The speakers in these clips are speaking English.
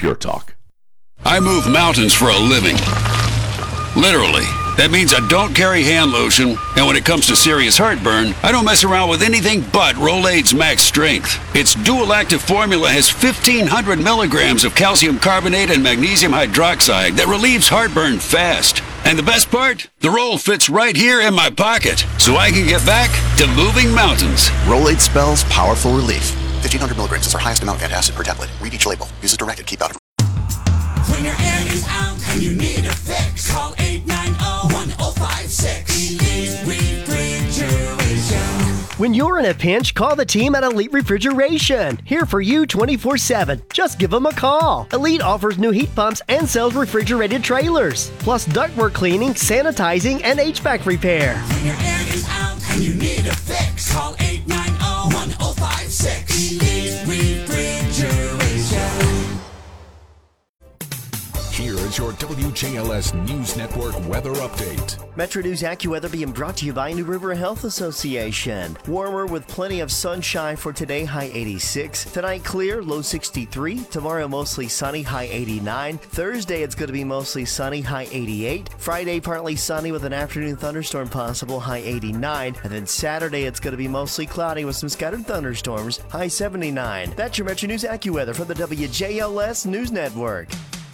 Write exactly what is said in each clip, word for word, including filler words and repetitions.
Pure Talk. I move mountains for a living. Literally. That means I don't carry hand lotion, and when it comes to serious heartburn, I don't mess around with anything but Rolaids Max Strength. Its dual-active formula has fifteen hundred milligrams of calcium carbonate and magnesium hydroxide that relieves heartburn fast. And the best part? The roll fits right here in my pocket, so I can get back to moving mountains. Rolaids spells powerful relief. fifteen hundred milligrams is our highest amount of antacid per tablet. Read each label. Use as directed. Keep out of... When your air is out and you need a fix, call eight nine zero, one zero five six. Elite Refrigeration. When you're in a pinch, call the team at Elite Refrigeration. Here for you twenty-four seven. Just give them a call. Elite offers new heat pumps and sells refrigerated trailers, plus ductwork cleaning, sanitizing, and H V A C repair. When your air is out and you need a fix, call eight nine zero, one zero five six. Elite Refrigeration. Here is your W J L S News Network weather update. Metro News AccuWeather being brought to you by New River Health Association. Warmer with plenty of sunshine for today, high eighty-six. Tonight clear, low sixty-three. Tomorrow mostly sunny, high eighty-nine. Thursday it's going to be mostly sunny, high eighty-eight. Friday partly sunny with an afternoon thunderstorm possible, high eighty-nine. And then Saturday it's going to be mostly cloudy with some scattered thunderstorms, high seventy-nine. That's your Metro News AccuWeather from the W J L S News Network.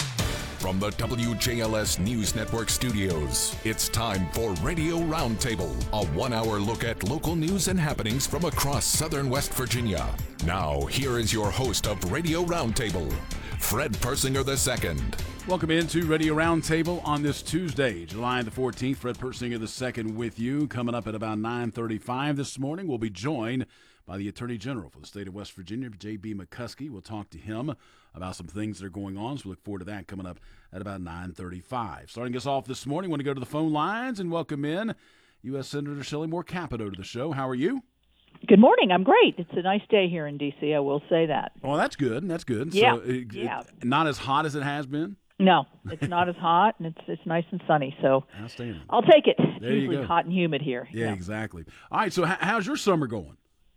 From the W J L S News Network studios, it's time for Radio Roundtable, a one-hour look at local news and happenings from across southern West Virginia. Now, here is your host of Radio Roundtable, Fred Persinger the Second. Welcome into Radio Roundtable on this Tuesday, July the fourteenth. Fred Persinger the Second with you. Coming up at about nine thirty-five this morning, we'll be joined by the Attorney General for the state of West Virginia, J B McCuskey. We'll talk to him about some things that are going on, so we look forward to that coming up at about nine thirty-five. Starting us off this morning, want to go to the phone lines and welcome in U S Senator Shelley Moore Capito to the show. How are you? Good morning. I'm great. It's a nice day here in D C, I will say that. Well, that's good. That's good. Yeah. So it, yeah. It, not as hot as it has been? No, it's not as hot, and it's it's nice and sunny, so Outstanding. I'll take it. It's There you usually go. hot and humid here. Yeah, Yeah. exactly. All right, so h- how's your summer going?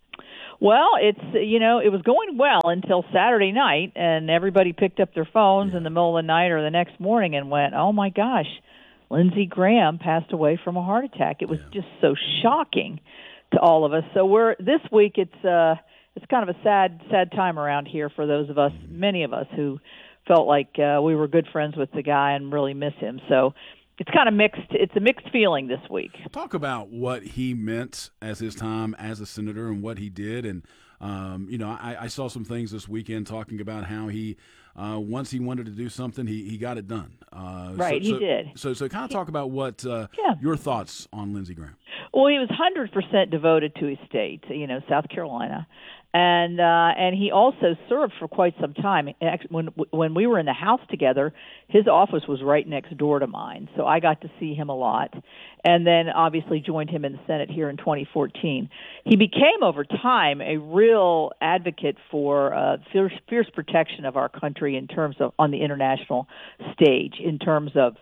Well, it's, you know, it was going well until Saturday night, and everybody picked up their phones in the middle of the night or the next morning and went, oh, my gosh, Lindsey Graham passed away from a heart attack. It was just so shocking to all of us. So we're this week, it's uh, it's kind of a sad, sad time around here for those of us, many of us, who felt like uh, we were good friends with the guy and really miss him. So it's kind of mixed. It's a mixed feeling this week. Talk about what he meant as his time as a senator and what he did. And, um, you know, I, I saw some things this weekend talking about how he, uh, once he wanted to do something, he, he got it done. Uh, Right, so, he so, did. So, so kind of talk about what uh, Yeah. your thoughts on Lindsey Graham. Well, he was one hundred percent devoted to his state, you know, South Carolina. And uh, and he also served for quite some time. Actually, when when we were in the House together, his office was right next door to mine, so I got to see him a lot. And then obviously joined him in the Senate here in twenty fourteen. He became over time a real advocate for uh, fierce, fierce protection of our country in terms of on the international stage, in terms of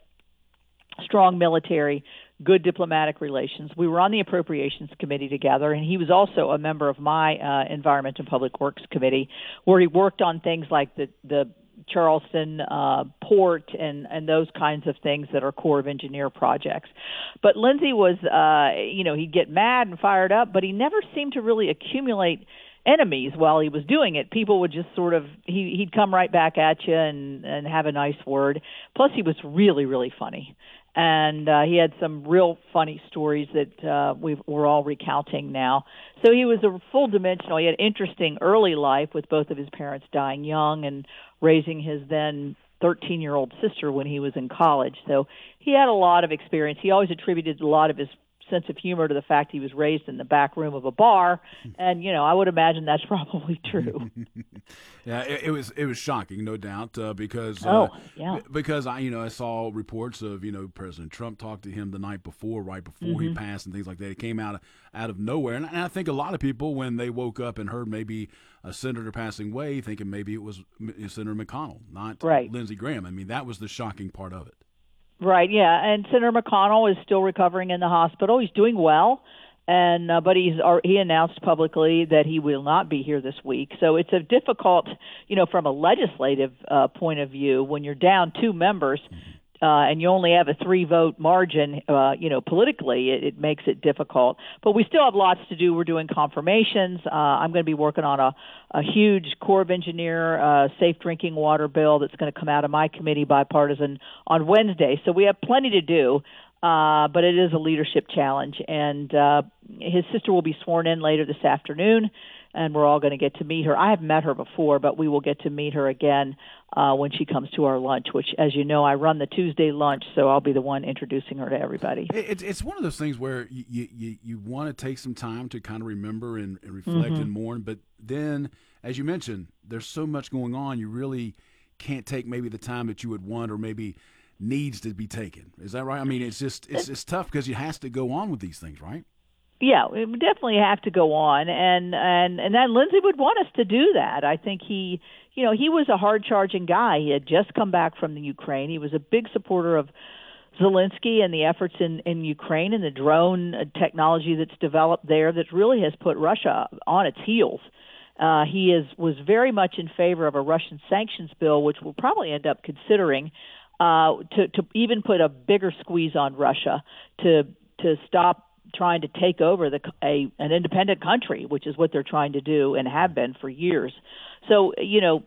strong military, good diplomatic relations. We were on the Appropriations Committee together, and he was also a member of my uh, Environment and Public Works Committee, where he worked on things like the, the Charleston uh, port and, and those kinds of things that are Corps of Engineer projects. But Lindsey was, uh, you know, he'd get mad and fired up, but he never seemed to really accumulate enemies while he was doing it. People would just sort of, he, he'd come right back at you and, and have a nice word. Plus, he was really, really funny. And uh, he had some real funny stories that uh, we've, we're all recounting now. So he was a full dimensional. He had an interesting early life with both of his parents dying young and raising his then thirteen-year-old sister when he was in college. So he had a lot of experience. He always attributed a lot of his sense of humor to the fact he was raised in the back room of a bar, and you know, I would imagine that's probably true. Yeah, it, it was it was shocking, no doubt, uh, because Oh, uh, yeah. b- because I you know I saw reports of you know President Trump talked to him the night before, right before he Mhm. passed, and things like that. It came out out of nowhere, and, and I think a lot of people, when they woke up and heard maybe a senator passing away, thinking maybe it was M- Senator McConnell, not Right. Lindsey Graham. I mean, that was the shocking part of it. Right, yeah, and Senator McConnell is still recovering in the hospital. He's doing well, And uh, but he's he announced publicly that he will not be here this week. So it's a difficult, you know, from a legislative uh, point of view, when you're down two members uh, and you only have a three-vote margin, uh, you know, politically, it, it makes it difficult. But we still have lots to do. We're doing confirmations. Uh, I'm going to be working on a, a huge Corps of Engineer uh, safe drinking water bill that's going to come out of my committee, bipartisan, on Wednesday. So we have plenty to do. Uh, but it is a leadership challenge, and uh, his sister will be sworn in later this afternoon, and we're all going to get to meet her. I have met her before, but we will get to meet her again uh, when she comes to our lunch, which, as you know, I run the Tuesday lunch, so I'll be the one introducing her to everybody. It's it's one of those things where you you, you want to take some time to kind of remember and, and reflect Mm-hmm. and mourn, but then, as you mentioned, there's so much going on, you really can't take maybe the time that you would want, or maybe needs to be taken. Is that right? I mean, it's just it's it's tough because you has to go on with these things, right? Yeah, we definitely have to go on, and and and then Lindsey would want us to do that. I think he, you know, he was a hard-charging guy. He had just come back from the Ukraine. He was a big supporter of Zelensky and the efforts in in Ukraine and the drone technology that's developed there that really has put Russia on its heels. Uh, he is was very much in favor of a Russian sanctions bill, which we'll probably end up considering. Uh, to, to even put a bigger squeeze on Russia to to stop trying to take over the a an independent country, which is what they're trying to do and have been for years. So, you know,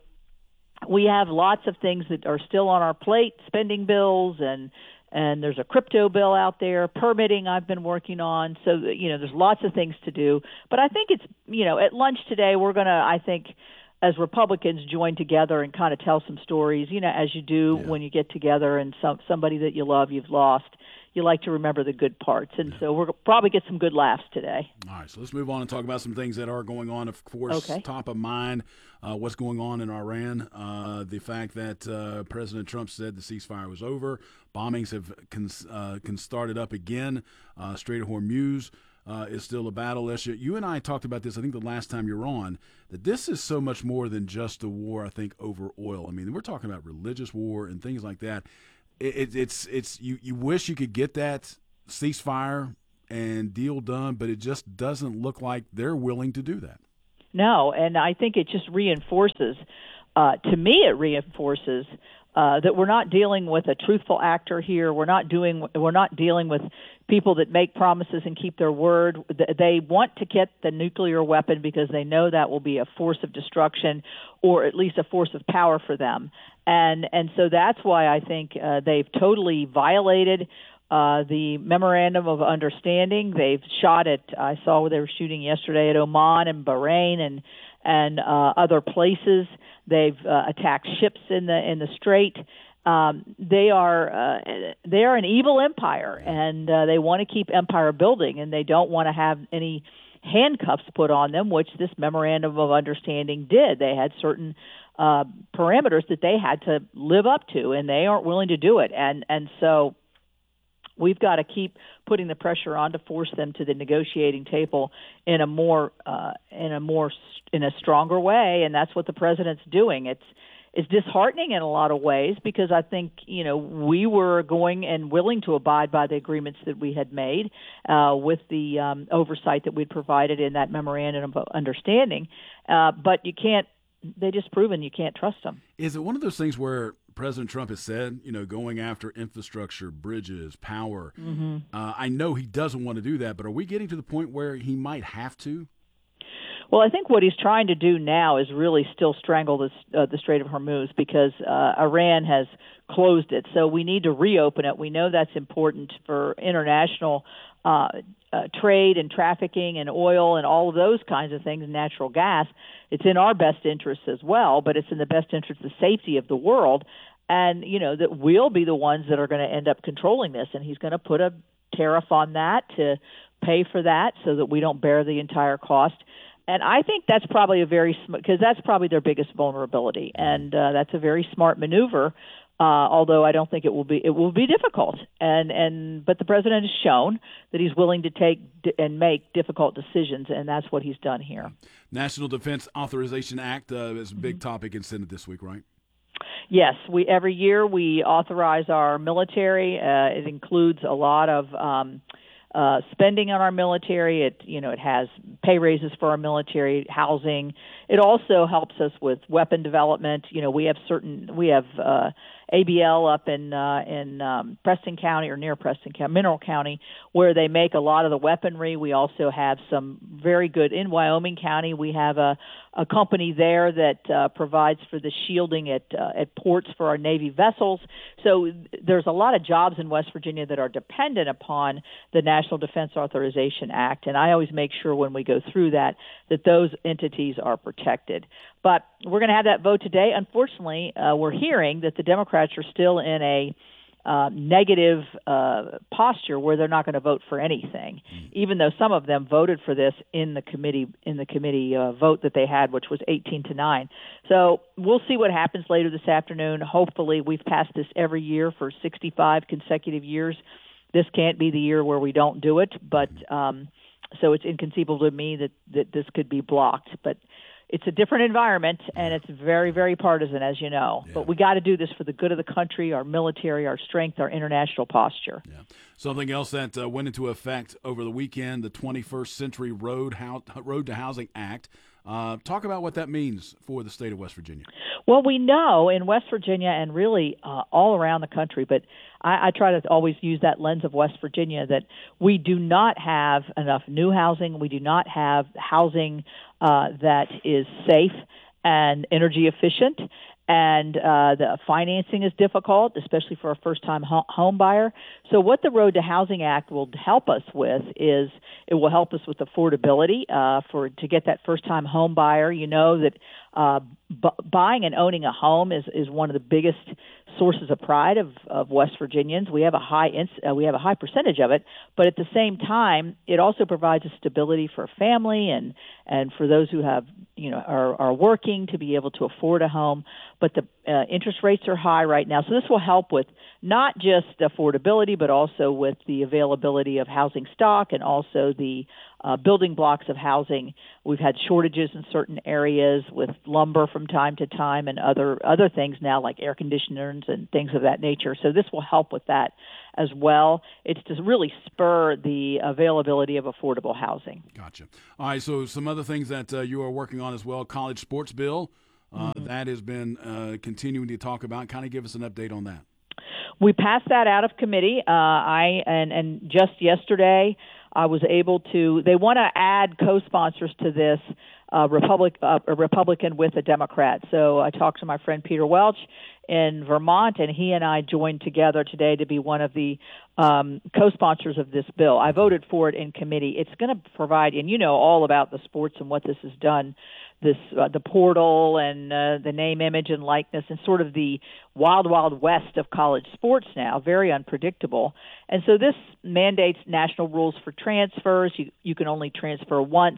we have lots of things that are still on our plate, spending bills, and and there's a crypto bill out there, permitting I've been working on. So, you know, there's lots of things to do. But I think it's, you know, at lunch today we're going to, I think, as Republicans join together and kind of tell some stories, you know, as you do yeah. when you get together and some somebody that you love you've lost, you like to remember the good parts. And yeah. so we'll probably get some good laughs today. All right, so let's move on and talk about some things that are going on. Of course, okay. top of mind, uh, what's going on in Iran, uh, the fact that uh, President Trump said the ceasefire was over. Bombings have con- uh, con- started up again. Uh, Strait of Hormuz Uh, is still a battle. Esha, you and I talked about this, I think, the last time you were on, that this is so much more than just a war, I think, over oil. I mean, we're talking about religious war and things like that. It, it, it's it's you, you wish you could get that ceasefire and deal done, but it just doesn't look like they're willing to do that. No, and I think it just reinforces, uh, to me it reinforces Uh, that we're not dealing with a truthful actor here. We're not doing. We're not dealing with people that make promises and keep their word. They want to get the nuclear weapon because they know that will be a force of destruction, or at least a force of power for them. And and so that's why I think uh, they've totally violated uh, the memorandum of understanding. They've shot at. I saw where they were shooting yesterday at Oman and Bahrain and and uh, other places. They've uh, attacked ships in the in the Strait. Um, they are uh, they are an evil empire, and uh, they want to keep empire building, and they don't want to have any handcuffs put on them, which this memorandum of understanding did. They had certain uh, parameters that they had to live up to, and they aren't willing to do it. And and so we've got to keep putting the pressure on to force them to the negotiating table in a more uh, in a more in a stronger way, and that's what the president's doing. It's it's disheartening in a lot of ways because I think you know we were going and willing to abide by the agreements that we had made uh, with the um, oversight that we'd provided in that memorandum of understanding, uh, but you can't. They just proven you can't trust them. Is it one of those things where President Trump has said, you know, going after infrastructure, bridges, power? Mm-hmm. Uh, I know he doesn't want to do that, but are we getting to the point where he might have to? Well, I think what he's trying to do now is really still strangle this, uh, the Strait of Hormuz because uh, Iran has closed it. So we need to reopen it. We know that's important for international uh, uh, trade and trafficking and oil and all of those kinds of things, and natural gas. It's in our best interest as well, but it's in the best interest of the safety of the world. And, you know, that we'll be the ones that are going to end up controlling this. And he's going to put a tariff on that to pay for that so that we don't bear the entire cost. And I think that's probably a very – because that's probably their biggest vulnerability. And uh, that's a very smart maneuver, uh, although I don't think it will be – it will be difficult. And, and but the president has shown that he's willing to take and make difficult decisions, and that's what he's done here. National Defense Authorization Act uh, is a big mm-hmm. topic in Senate this week, right? Yes, we every year we authorize our military. Uh, it includes a lot of um, uh, spending on our military. It, you know, it has pay raises for our military, housing. It also helps us with weapon development. You know, we have certain, we have uh, A B L up in uh, in um, Preston County or near Preston County, Mineral County, where they make a lot of the weaponry. We also have some very good in Wyoming County. We have a a company there that uh, provides for the shielding at uh, at ports for our Navy vessels. So there's a lot of jobs in West Virginia that are dependent upon the National Defense Authorization Act, and I always make sure when we go through that that those entities are protected. But we're going to have that vote today. Unfortunately, uh, we're hearing that the Democrats are still in a Uh, negative uh, posture where they're not going to vote for anything, even though some of them voted for this in the committee in the committee uh, vote that they had, which was eighteen to nine. So we'll see what happens later this afternoon. Hopefully, we've passed this every year for sixty-five consecutive years. This can't be the year where we don't do it, but um, so it's inconceivable to me that, that this could be blocked. But it's a different environment, and it's very, very partisan, as you know. Yeah. But we got to do this for the good of the country, our military, our strength, our international posture. Yeah. Something else that uh, went into effect over the weekend, the twenty-first Century Road, How- Road to Housing Act. Uh, talk about what that means for the state of West Virginia. Well, we know in West Virginia and really uh, all around the country, but I, I try to always use that lens of West Virginia, that we do not have enough new housing. We do not have housing uh, that is safe and energy efficient. And uh, the financing is difficult, especially for a first-time ho- home buyer. So what the Road to Housing Act will help us with is it will help us with affordability uh, for to get that first-time home buyer. You know that uh, b- buying and owning a home is, is one of the biggest sources of pride of, of West Virginians. We have a high ins- uh, we have a high percentage of it, but at the same time, it also provides a stability for a family and and for those who have you know are, are working to be able to afford a home. But the uh, interest rates are high right now, so this will help with not just affordability, but also with the availability of housing stock and also the uh, building blocks of housing. We've had shortages in certain areas with lumber from time to time and other other things now like air conditioners and things of that nature. So this will help with that as well. It's to really spur the availability of affordable housing. Gotcha. All right, so some other things that uh, you are working on as well, college sports bill. Uh, mm-hmm. That has been uh, continuing to talk about. Kind of give us an update on that. We passed that out of committee. Uh, I and, and just yesterday I was able to. They want to add co-sponsors to this, uh, Republic, uh, a Republican with a Democrat. So I talked to my friend Peter Welch in Vermont, and he and I joined together today to be one of the um, co-sponsors of this bill. I voted for it in committee. It's going to provide, and you know all about the sports and what this has done. This uh, the portal and uh, the name, image, and likeness, and sort of the wild, wild west of college sports now, very unpredictable. And so this mandates national rules for transfers. You you can only transfer once.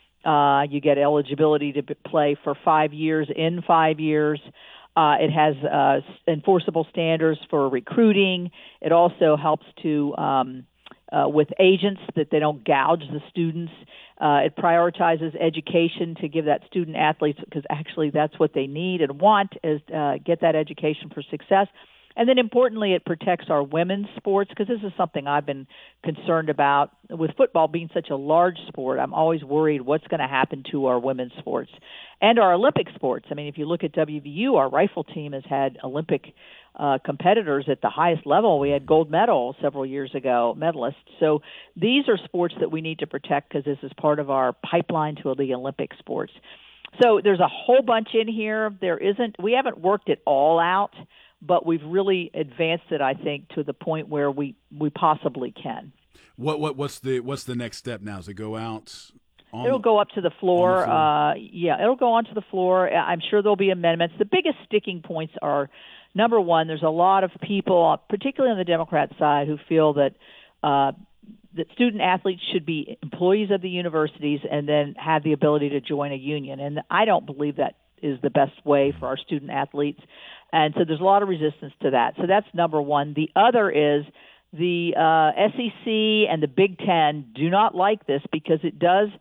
Uh, you get eligibility to play for five years in five years. Uh, it has uh, enforceable standards for recruiting. It also helps to um, uh, with agents that they don't gouge the students. Uh, it prioritizes education to give that student athletes, because actually that's what they need and want, is uh, get that education for success. And then importantly, it protects our women's sports, because this is something I've been concerned about. With football being such a large sport, I'm always worried what's going to happen to our women's sports and our Olympic sports. I mean, if you look at W V U, our rifle team has had Olympic uh, competitors at the highest level. We had gold medal several years ago, medalists. So these are sports that we need to protect, because this is part of our pipeline to the Olympic sports. So there's a whole bunch in here. There isn't, we haven't worked it all out, but we've really advanced it, I think, to the point where we, we possibly can. What what what's the what's the next step now? Does it go out? On it'll go up to the floor. the floor? Uh, yeah, it'll go onto the floor. I'm sure there'll be amendments. The biggest sticking points are, number one, there's a lot of people, particularly on the Democrat side, who feel that uh, that student athletes should be employees of the universities and then have the ability to join a union. And I don't believe that is the best way for our student athletes. And so there's a lot of resistance to that. So that's number one. The other is the uh, S E C and the Big Ten do not like this, because it does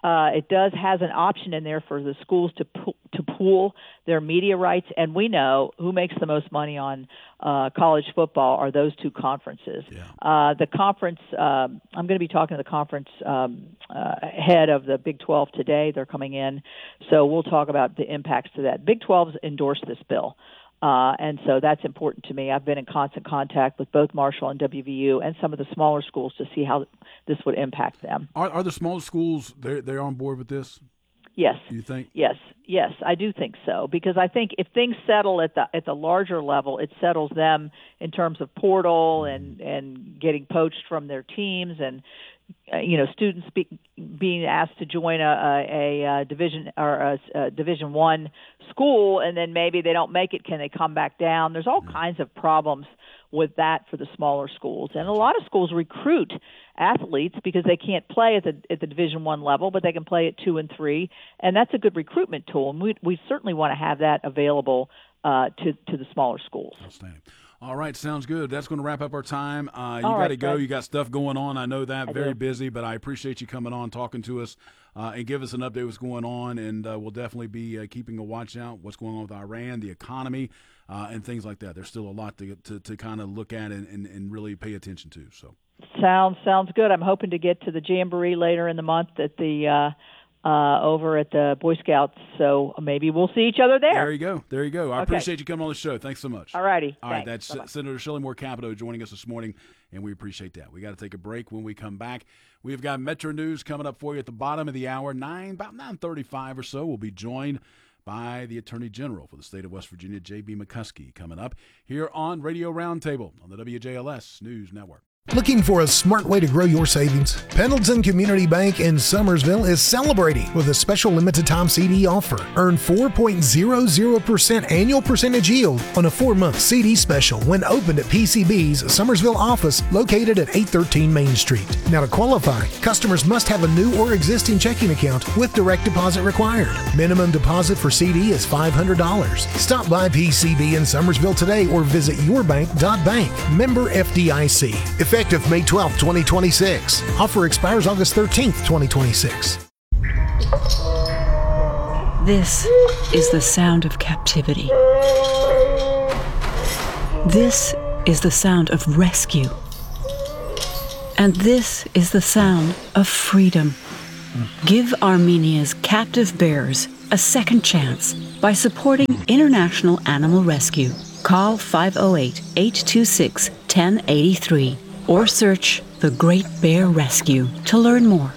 uh, it does has an option in there for the schools to po- to pool their media rights, and we know who makes the most money on uh, college football are those two conferences. Yeah. Uh, the conference, um, I'm going to be talking to the conference um, uh, head of the Big twelve today. They're coming in, so we'll talk about the impacts to that. Big twelve's endorsed this bill. Uh, and so that's important to me. I've been in constant contact with both Marshall and W V U and some of the smaller schools to see how this would impact them. Are, are the smaller schools, they're, they're on board with this? Yes. You think? Yes, yes, I do think so, because I think if things settle at the at the larger level, it settles them in terms of portal and, and getting poached from their teams and uh, you know students be, being asked to join a, a, a division or a, a Division One school, and then maybe they don't make it. Can they come back down? There's all kinds of problems with that for the smaller schools, and a lot of schools recruit athletes because they can't play at the at the Division One level, but they can play at two and three, and that's a good recruitment tool. And we we certainly want to have that available uh, to to the smaller schools. Outstanding. All right, sounds good. That's going to wrap up our time. Uh, you All got right, to go. Fred. You got stuff going on. I know that. I Very do. busy, but I appreciate you coming on, talking to us, uh, and give us an update what's going on. And uh, we'll definitely be uh, keeping a watch out what's going on with Iran, the economy, uh, and things like that. There's still a lot to to, to kind of look at and, and, and really pay attention to. So Sounds sounds good. I'm hoping to get to the Jamboree later in the month at the uh, uh, over at the Boy Scouts, so maybe we'll see each other there. there you go. There you go. I Okay. appreciate you coming on the show. Thanks so much. All righty. All right, Thanks. that's Bye-bye. Senator Shelley Moore Capito joining us this morning, and we appreciate that. We got to take a break. When we come back, we've got Metro News coming up for you at the bottom of the hour, nine about nine thirty-five or so. We'll be joined by the Attorney General for the state of West Virginia, J B McCuskey, coming up here on Radio Roundtable on the W J L S News Network. Looking for a smart way to grow your savings? Pendleton Community Bank in Summersville is celebrating with a special limited time C D offer. Earn four point zero zero percent annual percentage yield on a four-month C D special when opened at P C B's Summersville office located at eight thirteen Main Street. Now to qualify, customers must have a new or existing checking account with direct deposit required. Minimum deposit for C D is five hundred dollars. Stop by P C B in Summersville today or visit yourbank dot bank. Member F D I C. Effective May twelfth, twenty twenty-six. Offer expires August thirteenth, twenty twenty-six. This is the sound of captivity. This is the sound of rescue. And this is the sound of freedom. Give Armenia's captive bears a second chance by supporting International Animal Rescue. Call five oh eight, eight two six, one oh eight three or search The Great Bear Rescue to learn more.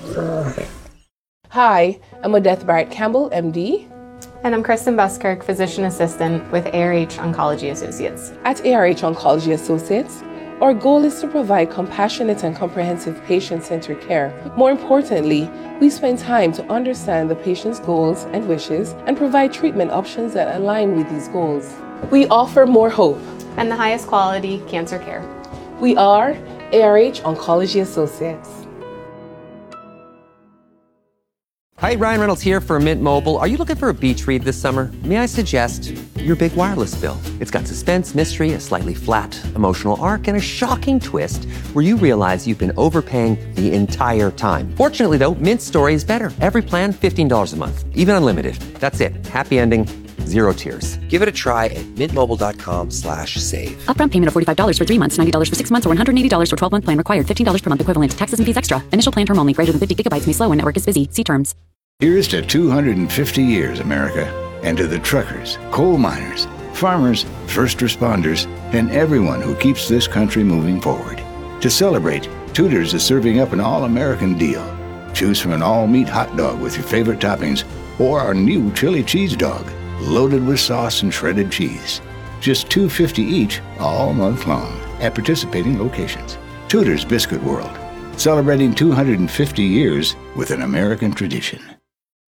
Hi, I'm Odette Barrett Campbell, M D. And I'm Kristen Buskirk, Physician Assistant with A R H Oncology Associates. At A R H Oncology Associates, our goal is to provide compassionate and comprehensive patient-centered care. More importantly, we spend time to understand the patient's goals and wishes and provide treatment options that align with these goals. We offer more hope And the highest quality cancer care. We are A R H Oncology Associates. Hi, Ryan Reynolds here for Mint Mobile. Are you looking for a beach read this summer? May I suggest your big wireless bill? It's got suspense, mystery, a slightly flat, emotional arc, and a shocking twist where you realize you've been overpaying the entire time. Fortunately, though, Mint's story is better. Every plan, fifteen dollars a month, even unlimited. That's it. Happy ending. Zero tears. Give it a try at mintmobile.com slash save. Upfront payment of forty-five dollars for three months, ninety dollars for six months, or one hundred eighty dollars for twelve-month plan required. fifteen dollars per month equivalent. Taxes and fees extra. Initial plan term only. Greater than fifty gigabytes may slow when network is busy. See terms. Here's to two hundred fifty years, America, and to the truckers, coal miners, farmers, first responders, and everyone who keeps this country moving forward. To celebrate, Tudor's is serving up an all-American deal. Choose from an all-meat hot dog with your favorite toppings or our new chili cheese dog, loaded with sauce and shredded cheese. Just two dollars and fifty cents each all month long at participating locations. Tudor's Biscuit World, celebrating two hundred fifty years with an American tradition.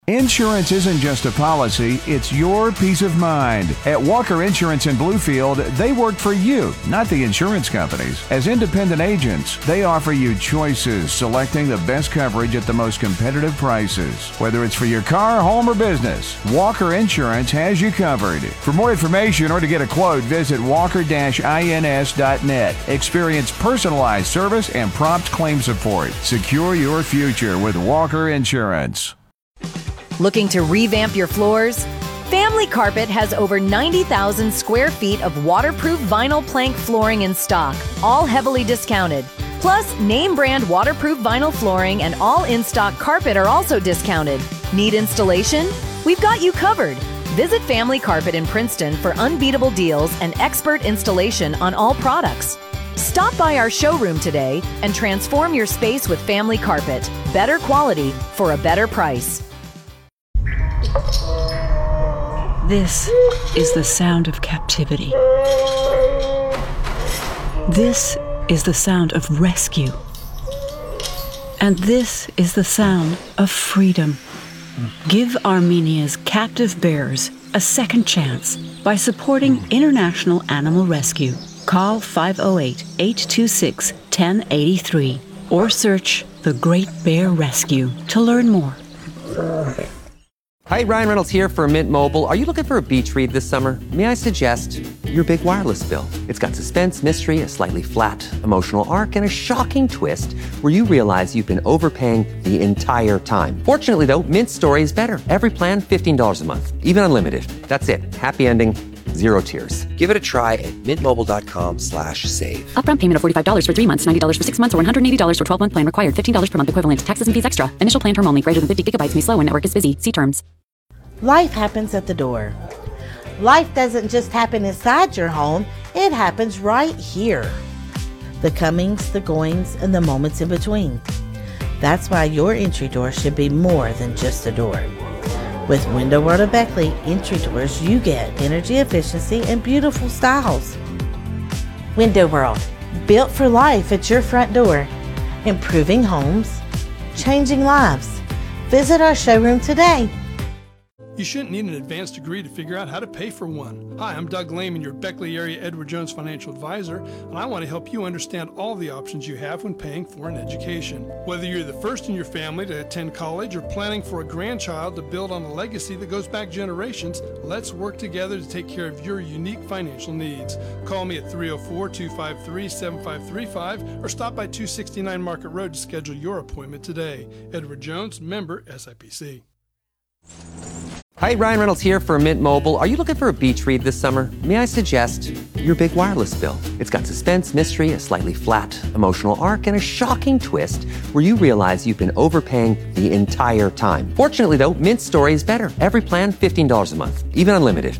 Insurance isn't just a policy, it's your peace of mind. At Walker Insurance in Bluefield, they work for you, not the insurance companies. As independent agents, they offer you choices, selecting the best coverage at the most competitive prices. Whether it's for your car, home, or business, Walker Insurance has you covered. For more information or to get a quote, visit walker dash ins dot net. Experience personalized service and prompt claim support. Secure your future with Walker Insurance. Looking to revamp your floors? Family Carpet has over ninety thousand square feet of waterproof vinyl plank flooring in stock, all heavily discounted. Plus, name brand waterproof vinyl flooring and all in-stock carpet are also discounted. Need installation? We've got you covered. Visit Family Carpet in Princeton for unbeatable deals and expert installation on all products. Stop by our showroom today and transform your space with Family Carpet. Better quality for a better price. This is the sound of captivity. This is the sound of rescue. And this is the sound of freedom. Give Armenia's captive bears a second chance by supporting International Animal Rescue. Call five oh eight, eight two six, one oh eight three or search The Great Bear Rescue to learn more. Hi, Ryan Reynolds here for Mint Mobile. Are you looking for a beach read this summer? May I suggest your big wireless bill? It's got suspense, mystery, a slightly flat emotional arc, and a shocking twist where you realize you've been overpaying the entire time. Fortunately, though, Mint's story is better. Every plan, fifteen dollars a month, even unlimited. That's it. Happy ending, zero tears. Give it a try at mintmobile.com slash save. Upfront payment of forty-five dollars for three months, ninety dollars for six months, or one hundred eighty dollars for twelve-month plan required. fifteen dollars per month equivalent. Taxes and fees extra. Initial plan term only. Greater than fifty gigabytes may slow when network is busy. See terms. Life happens at the door. Life doesn't just happen inside your home, it happens right here. The comings, the goings, and the moments in between. That's why your entry door should be more than just a door. With Window World of Beckley entry doors, you get energy efficiency and beautiful styles. Window World, built for life at your front door. Improving homes, changing lives. Visit our showroom today. You shouldn't need an advanced degree to figure out how to pay for one. Hi, I'm Doug Lehman, your Beckley area Edward Jones financial advisor, and I want to help you understand all the options you have when paying for an education. Whether you're the first in your family to attend college or planning for a grandchild to build on a legacy that goes back generations, let's work together to take care of your unique financial needs. Call me at three oh four, two five three, seven five three five or stop by two sixty-nine Market Road to schedule your appointment today. Edward Jones, member S I P C. Hi, Ryan Reynolds here for Mint Mobile. Are you looking for a beach read this summer? May I suggest your big wireless bill? It's got suspense, mystery, a slightly flat emotional arc, and a shocking twist where you realize you've been overpaying the entire time. Fortunately, though, Mint's story is better. Every plan, fifteen dollars a month, even unlimited.